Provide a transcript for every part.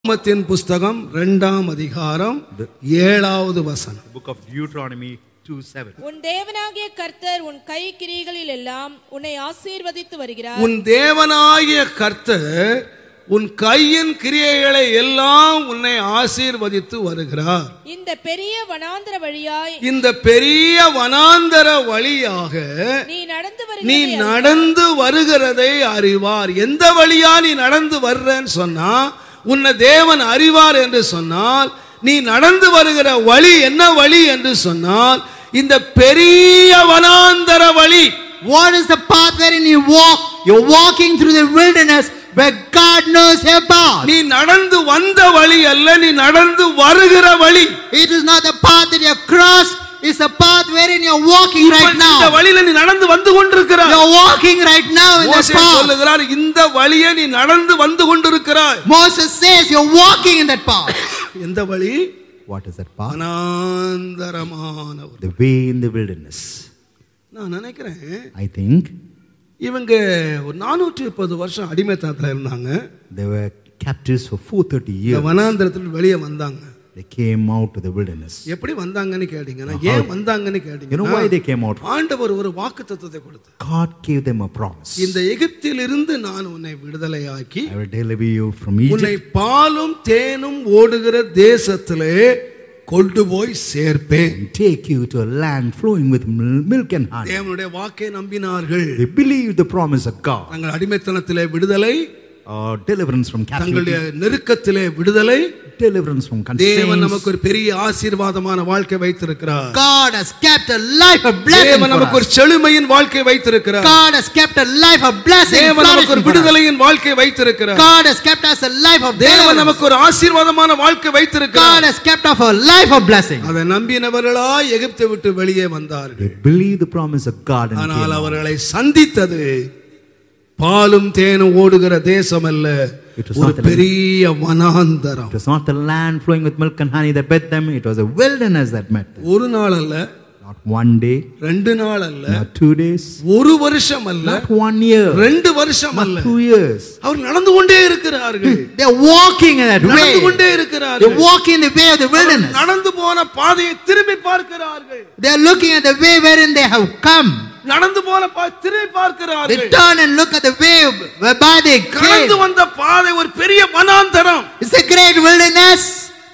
ஆகமத்தின் புஸ்தகம் 2ஆம் அதிகாரம் 7வது வசனம். The book of Deuteronomy 2:7. உன் தேவனாகிய கர்த்தர் உன் கை கிரியைகளில் எல்லாம் உன்னை ஆசீர்வதித்து வருகிறார். உன் தேவனாகிய கர்த்தர் உன் கையின் கிரியைகளை எல்லாம் உன்னை ஆசீர்வதித்து வருகிறார். இந்த பெரிய வனாந்தர வழியாக நீ நடந்து வருகிறதை அறிவார். எந்த வழியா நீ நடந்து வர்றன்னு சொன்னா உன்னை தேவன் அறிவார் என்று சொன்னால், நீ நடந்து வருகிற வழி என்ன வழி என்று சொன்னால் இந்த பெரிய வனாந்தர வழி. What is the path wherein you walk? You're walking through the wilderness where God knows your path. நீ நடந்து வந்த வழி அல்ல, நீ நடந்து வருகிற வழி. It is not the path that you crossed, it's the path wherein you're walking right now. இந்த வழியில நீ நடந்து வந்து கொண்டிருக்கிறாய். You're walking right now in this path. மோசே சொல்லுகிறார், இந்த வழியை நீ நடந்து வந்து கொண்டிருக்கிறாய். Moses says you're walking in that path. எந்த வழி? What is that path? வனாந்தரமான The way in the wilderness. நான் நினைக்கிறேன், I think இவங்க ஒரு 430 வருஷம் அடிமைத்தனத்துல இருந்தாங்க. they were captives for 430 years. வனாந்தரத்துல வெளியே வந்தாங்க. They came out to the wilderness. எப்படி வந்தாங்கன்னு கேட்டீங்கன்னா, ஏன் வந்தாங்கன்னு You know கேட்டீங்கன்னா, why they came out? ஆண்டவர் ஒரு வாக்குத்தத்தத்தை கொடுத்தார். God gave them a promise. இந்த எகிப்திலிருந்து நான் உன்னை விடுதலையாக்கி I will deliver you from உன்னை Egypt. பாலும் தேனும் ஓடுகிற தேசத்திலே கொண்டு போய் சேர்ப்பேன். And take you to a land flowing with milk and honey. தேவனுடைய வாக்கை நம்பினார்கள். They believed the promise of God. தங்கள் அடிமைத்தனத்திலே விடுதலை, Deliverance from தங்களுடைய captivity. நெருக்கத்திலே விடுதலை. Deliverance from தேவன் நமக்கு constraints. ஒரு பெரிய ஆசீர்வாதமான வாழ்க்கை வைத்திருக்கிறார். God has kept a life of blessing தேவன் for நமக்கு ஒரு us. செழுமையின் வாழ்க்கை வைத்திருக்கிறார். God has kept a life of blessing தேவன் நமக்கு ஒரு flourishing for us. விடுதலையின் வாழ்க்கை வைத்திருக்கிறார். God has kept us a life of தேவன் deliverance. நமக்கு ஒரு ஆசீர்வாதமான வாழ்க்கை God வைத்திருக்கிறார். has kept us a life of blessing. அதை நம்பினவர்களாய் எகிப்தை விட்டு வெளியே They வந்தார்கள். believed the promise of God and came ஆனால் out. அவர்களை சந்தித்தது பாலும் தேனும் ஓடுகிற தேசம் அல்ல, It was ஒரு not the land. பெரிய வனாந்தரம். It was not the land flowing with milk and honey that met them. It was a wilderness that met them. ஒரு நாள் அல்ல, Not one day, 2 நாள் அல்ல, not 2 days, ஒரு வருஷம் அல்ல, not 1 year, 2 வருஷம் அல்ல, not 2 years. அவர் நடந்து கொண்டே இருக்கிறார்கள். They're walking in that நடந்து way. கொண்டே They're இருக்கிறார்கள். walking the way of the wilderness. நடந்து போன பாதையை திரும்பி பார்க்கிறார்கள். They're looking at the way wherein they have come. நடந்து போன திரும்பி They பார்க்கிறார்கள். turn and look at the way whereby they கடந்து came. வந்த பாதை ஒரு பெரிய வனாந்தரம். It's a great wilderness.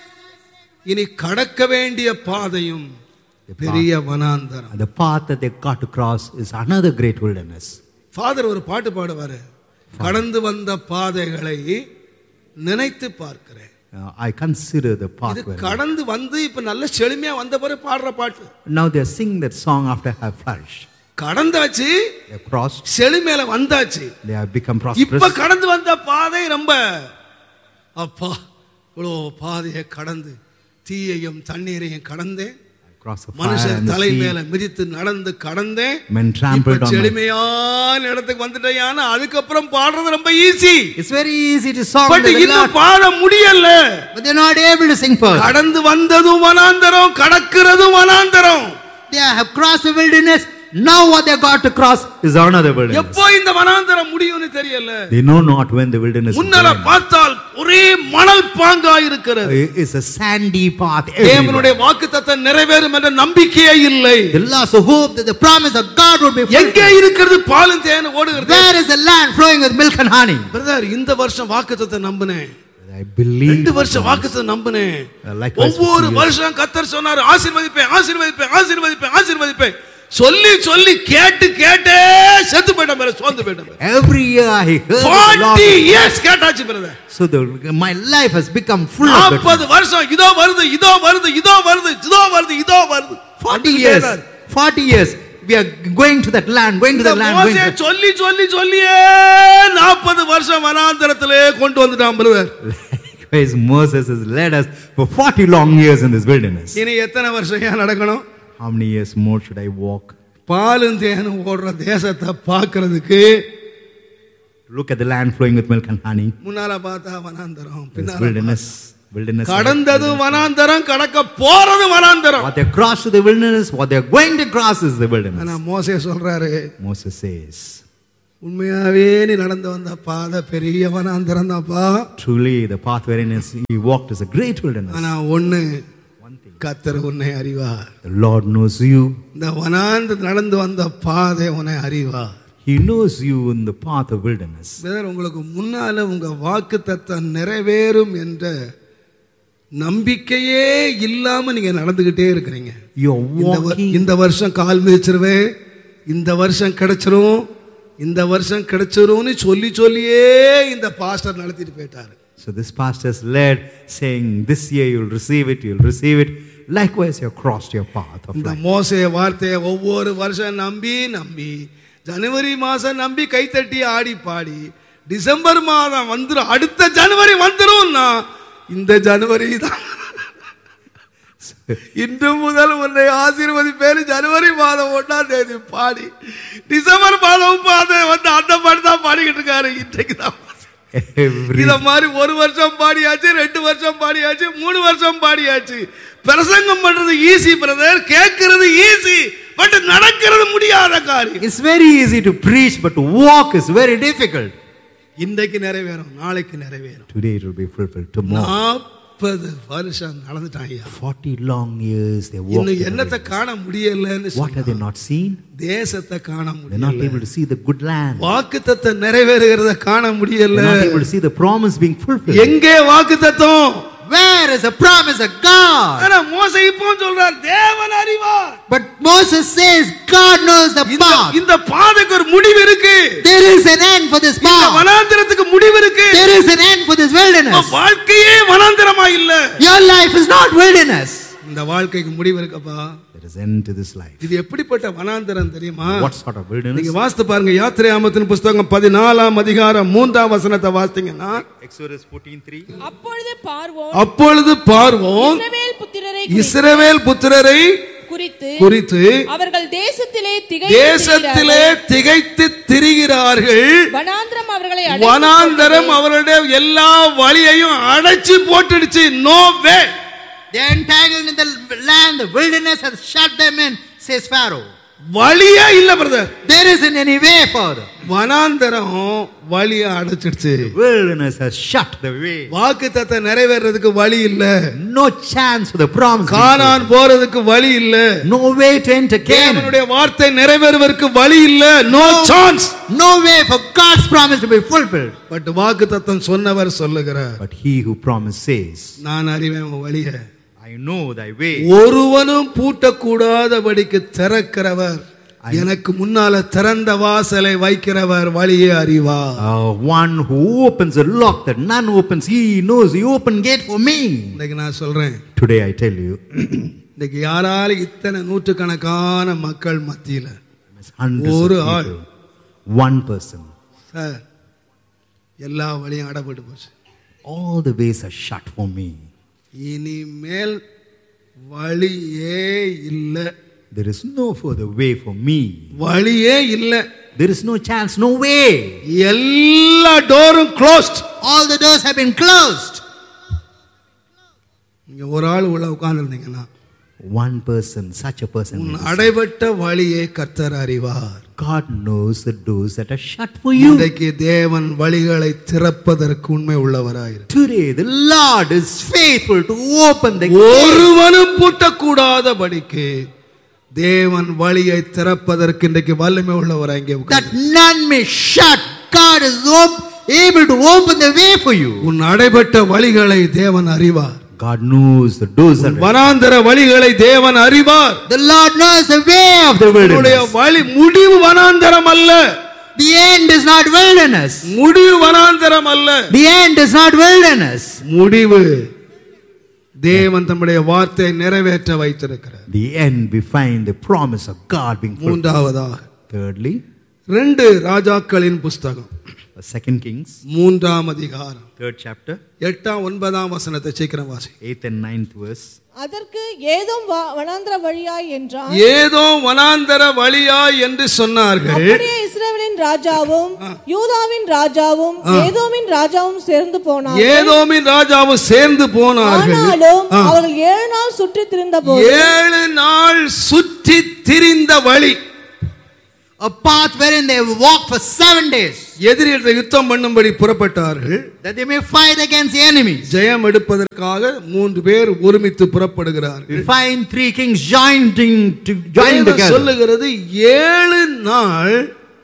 இனி கடக்க வேண்டிய பாதையும் பெரிய வனாந்தரம். And the path that they got to cross is another great wilderness. Father ஒரு பாட்டு பாடுவாரு, கடந்து வந்த பாதைகளை நினைத்து பார்க்கிறேன். I consider the இது path where கடந்து வந்து இப்ப நல்ல செழுமையா வந்த பிறகு பாடுற பாட்டு. now they are singing that song after have flourished. கடந்தாச்சு, They have crossed, செழுமையில வந்தாச்சு. they have become இப்ப prosperous. கடந்து வந்த பாதை ரொம்ப அப்பா இவ்வளோ பாதையை கடந்து தீயையும் தண்ணீரையும் கடந்தேன், Across the fire மனுஷன் and the தலை sea. மேல மிதித்து நடந்து கடந்தேன், Men trampled இப்ப on my- செழுமையான இடத்துக்கு வந்துட்டேன். அதுக்கப்புறம் பாடுறது ரொம்ப easy. It's very easy to song but the இன்னும் Lord, பாட முடியல. but they're not able to sing first. கடந்து வந்ததும் வனாந்தரம், கடக்கிறதும் வனாந்தரம். They have crossed the wilderness. Now what they got to cross Is another wilderness. எப்போ இந்த வனாந்தரம் முடியும்னு தெரியல. They know not when the wilderness will முன்னால end. பார்த்தால் ஒரே மணல் பாங்கா இருக்கிறது. It's a sandy path தேவனுடைய everywhere. வாக்குத்தத்தம் நிறைவேறும் என்ற நம்பிக்கையே இல்லை. they lost the hope that the promise of God would be எங்கே fulfilled. இருக்கிறது பாலும் தேனும் ஓடுகிறது? Where is the land flowing with milk and honey? Brother, இந்த வருஷம் வாக்குத்தத்தம் நம்பினேன், I believe 2 வருஷம் வாக்குத்தத்தம் நம்பினேன். Likewise for ஒவ்வொரு 2 years. வருஷம் கர்த்தர் சொன்னார், ஆசீர்வதிப்பேன் ஆசீர்வதிப்பேன் ஆசீர்வதிப்பேன் ஆசீர்வதிப்பேன். சொல்லி சொல்லி கேட்டு கேட்டே செத்து போயிட்டேன், மேல சோர்ந்து போயிட்டேன். Every year I heard the 40 Lord. years கேட்டாச்சு brother. So my life has become full of it. 40 வருஷம் இதோ வருது இதோ வருது இதோ வருது இதோ வருது இதோ வருது. 40 years. 40 years. We are going to that land, going to இந்த that land. Going மோசே to சொல்லி சொல்லி சொல்லியே 40 வருஷம் வனாந்தரத்திலே கொண்டு வந்துட்டான் brother. Likewise, Moses has led us for 40 long years in this wilderness. இனி எத்தனை வருஷம் ஏன் நடக்கணும்? How many years more should I walk? பாலும் தேனும் ஓடுற தேசத்தை பார்க்கிறதுக்கு Look at the land flowing with milk and honey. முன்னால பார்த்தா வனாந்தரம், This பின்னால wilderness. Wilderness. கடந்ததும் வனாந்தரம், கடக்க போறதும் வனாந்தரம். What they cross to the wilderness, what they are going to cross is the wilderness. ஆனா மோசே சொல்றாரு, Moses says, உண்மையாவே நீ நடந்து வந்த பாதை பெரிய வனாந்தரம் தான்ப்பா. Truly, the path wherein he walked is a great wilderness. ஆனா ஒண்ணு, கர்த்தர் உன்னை அறிவார். The Lord knows you. இந்த வனாந்தரம் நடந்து வந்த பாதை உன்னை அறிவார். He knows you in the path of wilderness. உங்களுக்கு முன்னால உங்க வாக்குத்தத்தம் நிறைவேறும் என்ற நம்பிக்கையே இல்லாம நீங்க நடந்துகிட்டே இருக்கிறீங்க. இந்த வருஷம் கால் மிதிச்சிருவேன், இந்த வருஷம் கிடைச்சிரும், இந்த வருஷம் கிடைச்சிரும்னு சொல்லி சொல்லியே இந்த பாஸ்டர் நடத்திட்டு போயிட்டாரு. So this pastor is led saying this year you'll receive it, you'll receive it. Likewise you have crossed your path of இந்த life. மோசே வார்த்தையை ஒவ்வொரு வருஷம் நம்பி ஜனவரி மாசம் நம்பி கைத்தட்டி ஆடி பாடி டிசம்பர் மாதம் வந்துரும், அடுத்த ஜனவரி வந்துரும்னா இந்த ஜனவரி தான் இன்று முதல் உன்னை ஆசீர்வதிப்பேன் ஜனவரி மாதம் 1ஆம் தேதி பாடி டிசம்பர் மாதம் வந்து அந்த பாடி தான் பாடிக்கிட்டு இருக்காரு. இன்றைக்கு தான் இத மாதிரி ஒரு வருஷம் பாடியாச்சு, 2 வருஷம் பாடியாச்சு, 3 வருஷம் பாடியாச்சு. பிரசங்கம் பண்றது ஈஸி பிரதர், கேட்கிறது ஈஸி, பட் நடக்கிறது முடியாத காரியம். It's very easy to preach, but to walk is very difficult. இன்றைக்கு நிறைவேறும், நாளைக்கு நிறைவேறும். Today it will be fulfilled. Tomorrow 40 வருஷம் நடந்துட்டாங்க. 40 long years they walked. இன்னும் என்னத்தை காண முடியலன்னு What have they not seen? தேசத்தை காண முடியல. They're not able to see the good land. வாக்குத்தத்தம் நிறைவேறுகிறத காண முடியல. They're not able to see the promise being fulfilled. எங்கே வாக்குத்தத்தம்? Where is the promise of God? ஆனா மோசே இப்போ சொல்றார் தேவன் அறிவார். But Moses says God knows the path. இந்த பாதைக்கு ஒரு முடிவு இருக்கு. There is an end for this இந்த path. வனாந்தரத்துக்கு முடிவு இருக்கு. There is an end for this wilderness. வாழ்க்கையே வனாந்தரமா இல்ல. Your life is not wilderness. இந்த வாழ்க்கைக்கு முடிவு இருக்குப்பா. There is end to this life. இது எப்படிப்பட்ட வனாந்தரம் தெரியுமா? What sort of wilderness? நீங்க வாசித்து பாருங்க, யாத்திராகமத்தின் புத்தகம் 14ஆம் அதிகாரம் 3ஆம் வசனத்தை வாசித்தீங்கன்னா, Exodus 14:3. அப்பொழுது பார்வோன் இஸ்ரவேல் புத்திரரை குறித்து அவர்கள் தேசத்திலே திகைத்து திரிகிறார்கள், வனாந்தரம் அவர்களுடைய எல்லா வழியையும் அடைச்சு போட்டுடுச்சு. No way. They are entangled in the land, the wilderness has shut them in, says Pharaoh. வழியே இல்ல brother. There isn't any way further. வனாந்தரம் வழியை அடைச்சிடுச்சு. Wilderness has shut the way. வாக்குத்தத்தம் நிறைவேறதுக்கு வழி இல்ல. No chance for the promise. கானான் போறதுக்கு வழி இல்ல. No way to enter Canaan. தேவனுடைய வார்த்தை நிறைவேறுவதற்கு வழி இல்ல. No chance. No way for God's promise to be fulfilled. But வாக்குத்தத்தம் சொன்னவர் சொல்லுகிறார், But he who promised says, நான் அறிவேன் உன் வழியை, I know thy way. ஒருவனும் பூட்டக்கூடாதபடிக்கு திறக்கிறவர், எனக்கு முன்னால திறந்த வாசலை வைக்கிறவர் வழியை அறிவார். One who opens a lock that none opens, he knows the open gate for me. இன்னைக்கு நான் சொல்றேன், Today I tell you, இன்னைக்கு யாரால இத்தனை நூற்றுக்கணக்கான மக்கள் மத்தியில hundreds ஒரு of ஆள், people, one person, சார் எல்லா வழியும் அடைபட்டு போச்சு, all the ways are shut for me. இனிமேல் வழியே இல்ல. There is no further way for me. வழியே இல்ல. There is no chance, no way. எல்லா டோரும் closed. All the doors have been closed. நீங்க ஒரு ஆள் உள்ள உட்கார்ந்திருந்தீங்கன்னா, One person, such a person, அடைபட்ட வழியை கர்த்தர் அறிவார். God knows the doors that are shut for you. இன்றைக்கு தேவன் வழிகளை திறப்பதற்கு உண்மை உள்ளவராயிரு. Today the Lord is faithful to open the gate. ஒருவனும் பூட்டக்கூடாதபடிக்கு தேவன் வழியை திறப்பதற்கு இன்றைக்கு வல்லமை உள்ளவராய் இங்கே That none may shut. God is able to open the way for you. உன் அடைபட்ட வழிகளை தேவன் அறிவார். God knows the doors that are வனாந்தர வழிகளை தேவன் அறிவார். The Lord knows the way of the உன்னுடைய wilderness. வழி முடிவு வனாந்தரம் அல்ல. The end is not wilderness. முடிவு வனாந்தரம் அல்ல. The end is not wilderness. முடிவு தேவன் தம்முடைய வார்த்தையை நிறைவேற்ற வைத்திருக்கிறார். the end we find the promise of God being fulfilled. மூன்றாவதாக, Thirdly, 2 ராஜாக்களின் புஸ்தகம் 2 Kings, 3ஆம் அதிகாரம் 3rd chapter, 8ஆம் 9ஆம் வசனத்தை சீக்கிரம் வாசி. 8th and 9th verse. அதற்கு ஏதோம் வனாந்தர வழியாய் என்றான். ஏதோ வனாந்தர வழியாய் என்று சொன்னார்கள். அப்படியே இஸ்ரவேலின் ராஜாவும் யூதாவின் ராஜாவும் ஏதோமின் ராஜாவும் சேர்ந்து போனார்கள். ஏதோமின் ராஜாவும் சேர்ந்து போனார்கள். ஆனாலும் அவர்கள் 7 நாள் சுற்றி திரிந்தபோது 7 நாள் சுற்றி திரிந்த வழி. A path wherein they walk for 7 days. எதிரிகளை யுத்தம் பண்ணும்படி புறப்பட்டார்கள். That they may fight against the enemies. ஜெயம் எடுப்பதற்காக 3 பேர் ஒருமித்து புறப்படுகிறார்கள். We find 3 kings joined together. சொல்லுகிறது 7 நாள்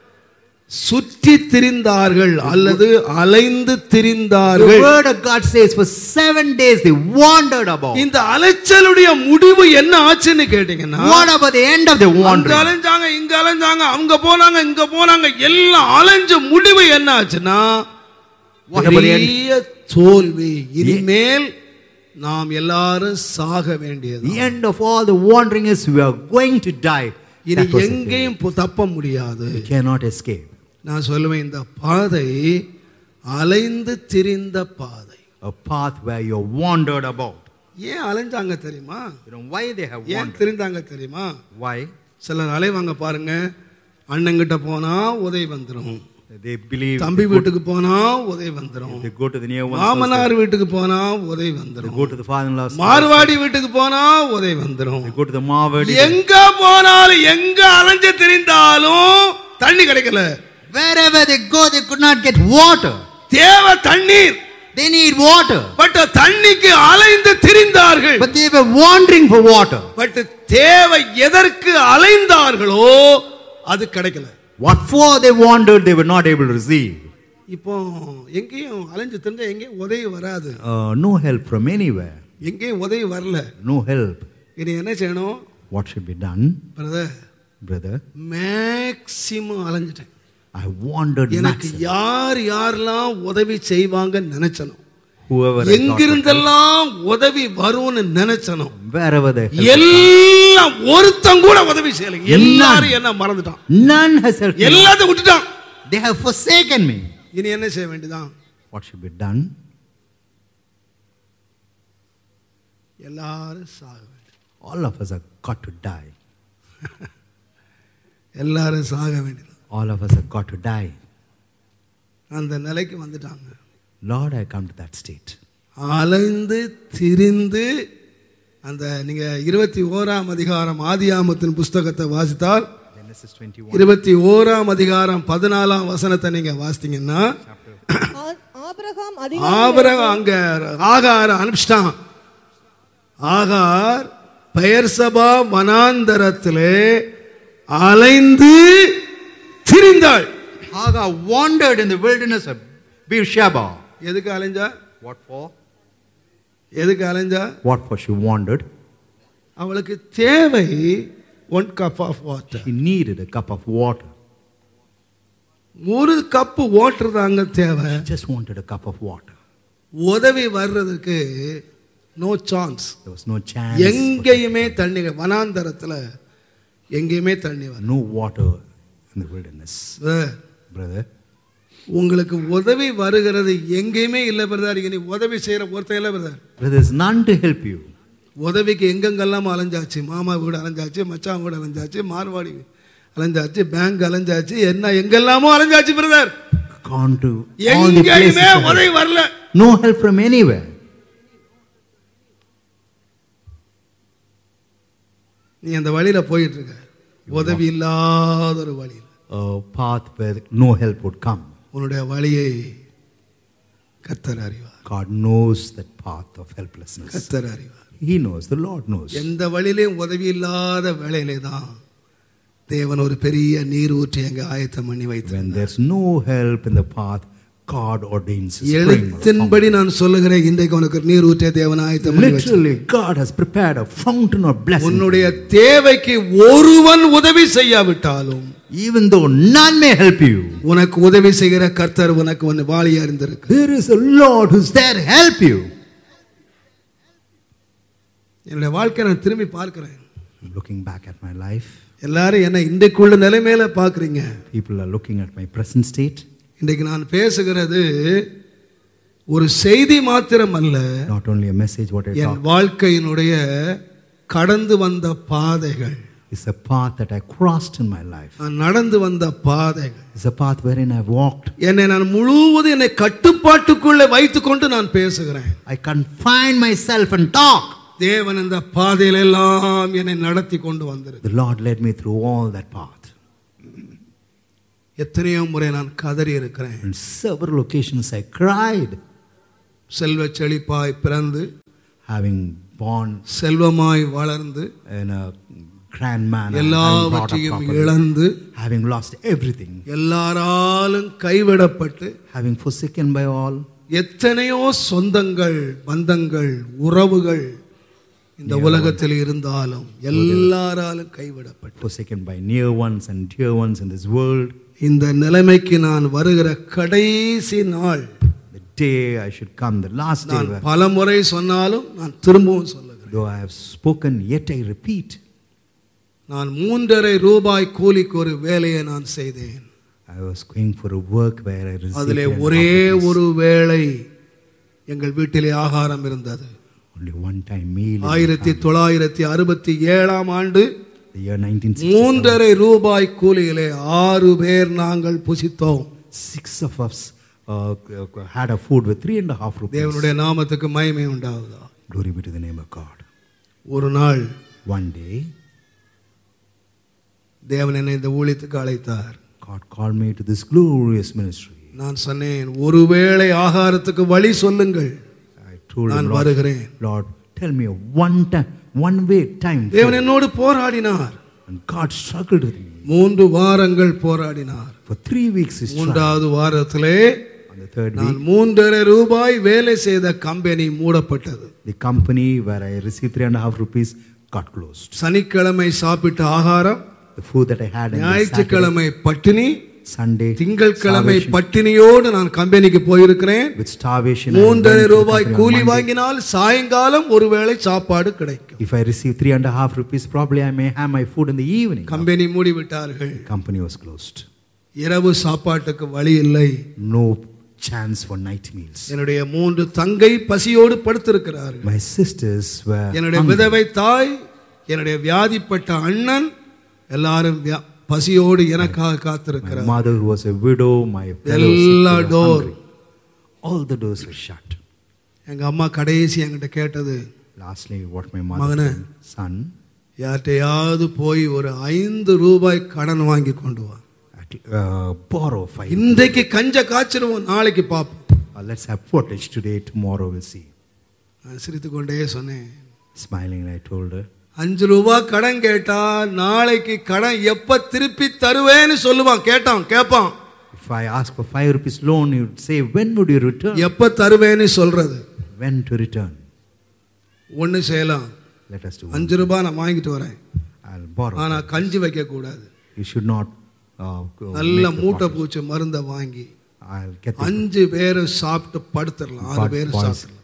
சுற்றி திரிந்தார்கள் அல்லது அலைந்து The திரிந்தார்கள். word of God says for 7 days they wandered about. இந்த அலைச்சலுடைய முடிவு என்ன ஆச்சுன்னு கேட்டீங்கன்னா, What about the end of the அங்க wandering? அலைஞ்சாங்க, இங்க அலைஞ்சாங்க, அங்க போனாங்க, இங்க போனாங்க, எல்லாம் அலைஞ்ச முடிவு என்ன ஆச்சுன்னா, What about the end? பெரிய தோல்வி. இனிமேல் நாம் எல்லாரும் சாக வேண்டியது. The end of all the wandering is we are going to die. இனி That was the எங்கேயும் தப்ப முடியாது. thing. We cannot escape. நான் சொல்லுவேன், இந்த பாதை அலைந்து திரிந்த பாதை. A path where you wandered about. ஏன் அலைஞ்சாங்க தெரியுமா? You know why they have ஏன் wandered? திரிந்தாங்க தெரியுமா? Why? சிலர் அலைவாங்க பாருங்க, அண்ணங்கிட்ட போனா உதவி வந்துடும், They believe தம்பி வீட்டுக்கு போனா உதவி வந்துடும், they go to the near one's house, மாமனார் வீட்டுக்கு போனா உதவி they வந்துடும், go to the father-in-law's house, Marwari வீட்டுக்கு போனா உதவி வந்துடும். they go to the Marwadi. எங்க போனாலும் எங்க அலைஞ்சு திரிந்தாலும் தண்ணி கிடைக்கல. Wherever they go, they could not get water. தேவை தண்ணீர். They need water. பட் தண்ணிக்கு அலைந்து திரிந்தார்கள். But they were wandering for water. But தேவை எதற்கு அலைந்தார்களோ அது கிடைக்கல. What for they wandered, they were not able to receive. இப்போ எங்கேயும் அலைஞ்சு திரிஞ்சா எங்கேயும் உதவி வராது. No help from anywhere. எங்கேயும் உதவி வரல. No help. இனி என்ன செய்யணும்? What should be done? Brother, maximum அலைஞ்சிட்டேன். I wandered எனக்கு maximum. யாரெல்லாம் உதவி செய்வாங்க நினைச்சனும், Whoever I thought எங்கிருந்தெல்லாம் உதவி வரும்னு நினைச்சனும், would come, wherever they help, எல்லாம் ஒருத்தன் கூட உதவி செய்யல. எல்லாரும் என்ன மறந்துட்டான், none has helped me. எல்லாத்தையும் விட்டுட்டான். They have forsaken me. இனி என்ன செய்ய வேண்டியதான்? What should be done? எல்லாரும் சாக வேண்டும். All of us have got to die. எல்லாரும் சாக வேண்டியது. All of us have got to die. அந்த நிலைக்கு வந்துட்டாங்க. Lord, I come to that state. அலைந்து திரிந்து அந்த நீங்க 21ஆம் அதிகாரம் ஆதியாகமத்தின் புஸ்தகத்தை வாசித்தால் Genesis 21. 21ஆம் அதிகாரம் 14ஆம் வசனத்தை நீங்க வாசித்தீங்கன்னா, ஆபிரகாம் ஆபிரகாம் அங்க ஆகார் அனுப்பிச்சிட்டான். ஆகார் பெயர்சபா வனாந்தரத்திலே அலைந்து திரிந்தாள். Hagar wandered in the wilderness of Beersheba. எதுக்கு அலைஞ்சா? What for? எதுக்கு அலைஞ்சா? What for she wandered? அவளுக்கு தேவை 1 cup of water. She needed a cup of water. ஒரு கப் வாட்டர் தாங்க தேவை. She just wanted a cup of water. உதவி வர்றதுக்கு no chance. There was no chance. எங்கேயுமே தண்ணி, வனாந்தரத்துல எங்கேயுமே தண்ணி வர. No water in the wilderness. Brother, உங்களுக்கு உதவி வருகிறது எங்கேயுமே இல்லை பிரதர். நீ உதவி செய்யற ஒருத்தர் இல்லை brother. there's none to help you. உதவிக்கு எங்கெங்கெல்லாம் அலைஞ்சாச்சு. மாமா வீடு அலைஞ்சாச்சு, மச்சான் வீடு அலைஞ்சாச்சு, மார்வாடி அலைஞ்சாச்சு, பேங்க் அலைஞ்சாச்சு, என்ன எங்கெல்லாமோ அலைஞ்சாச்சு brother. Gone to all the places. எங்கேயுமே உதவி வரல. No help from anywhere. நீ அந்த வழியில போயிட்டு இருக்க, உதவி இல்லாத ஒரு வழி. A path where no help would come. உன்னுடைய வழியை கர்த்தர் அறிவார். God knows that path of helplessness. கர்த்தர் அறிவார். He knows, the Lord knows. எந்த வழியிலையும் உதவி இல்லாத வேளையிலே தான் தேவன் ஒரு பெரிய நீர் ஊற்றி அங்க ஆயத்தம் பண்ணி When வைத்தார். there's no help in the path, God ordains a spring. எழுத்தின்படி நான் சொல்லுகிறேன், இன்றைக்கு உனக்கு நீர் ஊற்றிய தேவன் ஆயத்தம் பண்ணி வைத்தார். Literally, God has prepared a fountain of blessing. உன்னுடைய தேவைக்கு ஒருவன் உதவி செய்யாவிட்டாலும், Even though none may help you, உனக்கு உதவி செய்கிற கர்த்தர் உனக்கு ஒன்று வாளியா இருந்திருக்கு. there is a Lord who's there to help you. என்னுடைய வாழ்க்கையை நான் திரும்பி பார்க்கிறேன். I'm looking back at my life. எல்லாரும் என்ன இன்றைக்குள்ள நிலைமையில பார்க்குறீங்க. People are looking at my present state. இன்றைக்கு நான் பேசுகிறது ஒரு செய்தி மாத்திரம் அல்ல, Not only a message, what I N talk. வாழ்க்கையினுடைய கடந்து வந்த பாதைகள். It's a path that I crossed in my life. நான் நடந்து வந்த பாதைகள். It's a path wherein I've walked. என்னை நான் முழுவதும் என்னை கட்டுப்பாட்டுக்குள்ளே வைத்துக்கொண்டு நான் பேசுகிறேன். I confine myself and talk. தேவன் இந்த பாதையில எல்லாம் என்னை நடத்தி கொண்டு வந்திருக்கு. The Lord led me through all that path. எத்தனையோ முறை நான் கதறி இருக்கிறேன். On several occasions I cried, செல்வ செழிப்பாய் பிறந்து having born செல்வமாய் வளர்ந்து in a grand manner, having brought up எல்லாவற்றையும் properly, இழந்து having lost everything, எல்லாராலும் கைவிடப்பட்டு having forsaken by all, எத்தனையோ சொந்தங்கள் பந்தங்கள் உறவுகள் இந்த உலகத்தில் இருந்தாலும் எல்லாராலும் கைவிடப்பட்டு forsaken by near ones and dear ones in this world. இந்த நிலைமைக்கு நான் வருகிற கடைசி நாள், The day I should come, the last day, நான் where, பல முறை சொன்னாலும் நான் திரும்பவும் சொல்லுகிறேன், though I have spoken, yet I repeat, நான் 3.5 ரூபாய் கூலிக்கு ஒரு வேலையை நான் செய்தேன். I was going for a work where I received அதிலே 3.5 ஒரே rupees. ஒரு வேளை எங்கள் வீட்டிலே ஆகாரம் இருந்தது. Only one time meal. in the 1967 ஆண்டு the year 1967. 3.5 ரூபாய் கூலியிலே 6 பேர் நாங்கள் புசித்தோம். 6 of us had a food with 3.5 rupees. தேவனுடைய நாமத்துக்கு மகிமை உண்டாகுதா. Glory be to the name of God. ஒரு நாள் One day, தேவன் என்னை இந்த ஊழியத்துக்கு அழைத்தார். God called me to this glorious ministry. நான் சொன்னேன், ஒருவேளை ஆகாரத்துக்கு வழி சொல்லுங்கள், I told நான் him, வருகிறேன். Lord, tell me one way time. தேவன் என்னோடு போராடினார். And God struggled with me. 3 வாரங்கள் போராடினார். For 3 weeks he struggled. 3வது வாரத்திலே On the third நான் week, 3.5 ரூபாய் வேலை செய்த கம்பெனி மூடப்பட்டது. the company where I received 3.5 rupees got closed. சனிக்கிழமை சாப்பிட்ட ஆகாரம், The food that I had on the Saturday, ஞாயிற்றுக்கிழமை பட்டினி, Sunday, திங்கட்கிழமை starvation, பட்டினியோடு நான் கம்பெனிக்கு போயிருக்கிறேன். with starvation. I went 3.5 to the ரூபாய் company on கூலி Monday. வாங்கினால் சாயங்காலம் ஒருவேளை சாப்பாடு கிடைக்கும். If I receive 3.5 rupees, probably I may have my food in the evening. Company மூடிவிட்டார்கள். The company was closed. இரவு சாப்பாட்டுக்கு வழி இல்லை. No chance for night meals. என்னுடைய 3 தங்கை பசியோடு படுத்திருக்கிறார்கள். My sisters were என்னுடைய hungry. விதவை தாய், என்னுடைய வியாதிப்பட்ட அண்ணன் எல்லாரும் பசியோடு எனக்காக My காத்திருக்கிறார். mother who was a widow, my fellow எல்லா sisters were door. hungry. All the doors were shut. எங்க அம்மா கடைசி என்கிட்ட கேட்டது, Lastly, what my mother மகனே, told, son, யார்கிட்டயாவது போய் ஒரு 5 ரூபாய் கடன் வாங்கி கொண்டு வா. borrow 5. இன்றைக்கு கஞ்ச காய்ச்சிருவோம், நாளைக்கு பார்ப்போம். Let's have footage today, tomorrow we'll see. நான் சிரித்துக்கொண்டே சொன்னேன், Smiling, I told her, 5 ரூபாய் கடன் கேட்டா நாளைக்கு கடன் எப்ப திருப்பி தருவேன்னு சொல்லுவான். கேட்பான். if I ask for 5 rupees loan, he would say, when would you return? எப்ப தருவேன்னு சொல்றது. When to return? ஒண்ணு செய்யலாம், Let us do. 5 ரூபாய் நான் வாங்கிட்டு வரேன், I'll borrow. ஆனா கஞ்சி வைக்க கூடாது. You should not. நல்ல make the மூட்டை pot. பூச்சி மருந்த வாங்கி I'll get the 5 பேரும் சாப்பிட்டு படுத்துடலாம், 6 பேரும் boys. சாப்பிடலாம்.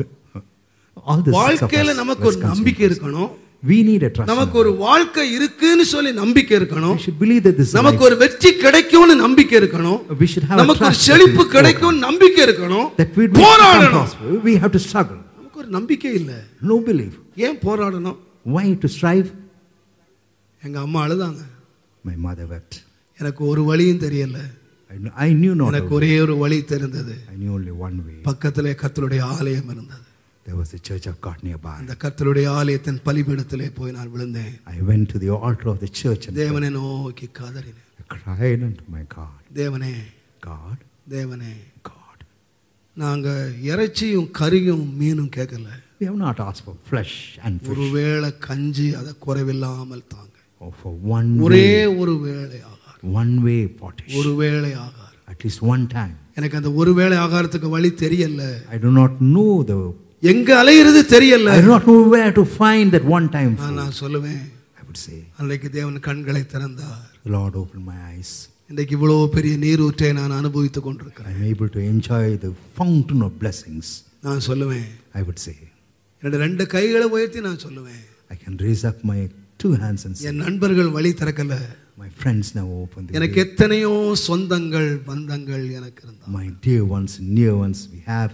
All the 6 of வாழ்க்கையில us, நமக்கு let's ஒரு நம்பிக்கை concentrate. இருக்கணும். We need a trust. நமக்கு ஒரு வாழ்க்கை இருக்குன்னு சொல்லி நம்பிக்கை இருக்கணும். We should believe that this நமக்கு life, ஒரு வெற்றி கிடைக்கும்னு நம்பிக்கை இருக்கணும். we should have a நமக்கு ஒரு trust செழிப்பு that we கிடைக்கும் நம்பிக்கை இருக்கணும். that we will become போராடணும். prosperous. We have to struggle. நமக்கு ஒரு நம்பிக்கை இல்ல. No belief. ஏன் போராடணும்? Why to strive? எங்க அம்மா அழுதாங்க. My mother wept. எனக்கு ஒரு வழியும் தெரியல. I knew not. எனக்கு ஒரே ஒரு வழி தெரிந்தது. I knew only one way. பக்கத்திலே கர்த்தருடைய ஆலயம் இருந்தது. There was the church of God nearby. அந்த கர்த்தருடைய ஆலயத்தின் பலிபீடத்திலே போய் நான் விழுந்தேன். I went to the altar of the church and தேவனை நோக்கி கதறினேன். I cried unto my God. தேவனே, God, தேவனே, God. நாங்க இறைச்சியும் கறியும் மீனும் கேட்கல. We have not asked for flesh and fish. ஒருவேளை கஞ்சி அதை குறைவில்லாமல் தாங்க. Or for one ஒரே way, ஒரு வேளை ஆகாரம். one way pottage. ஒரு வேளை ஆகாரம். At least one time. எனக்கு அந்த ஒரு வேளை ஆகாரத்துக்கு வழி தெரியல. I do not know the. எங்க அலையிறது தெரியல. I do not know where to find that one time food. நான் சொல்லுவேன், I would say, அன்றைக்கு தேவன் கண்களை திறந்தார். the Lord opened my eyes. இன்றைக்கு இவ்வளவு பெரிய நீரூற்றை நான் அனுபவித்துக் கொண்டிருக்கிறேன். I am able to enjoy the fountain of blessings. நான் சொல்லுவேன், I would say, என்னோட 2 கைகளை உயர்த்தி நான் சொல்லுவேன், I can raise up my 2 hands and say, என் நண்பர்கள் வழி திறக்கல. my friends now open the எனக்கு way. எத்தனையோ சொந்தங்கள் பந்தங்கள் எனக்கு இருந்தா. My dear ones, near ones we have.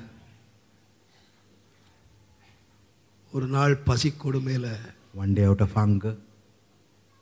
ஒரு நாள் பசி கொடுமையில One day out of hunger,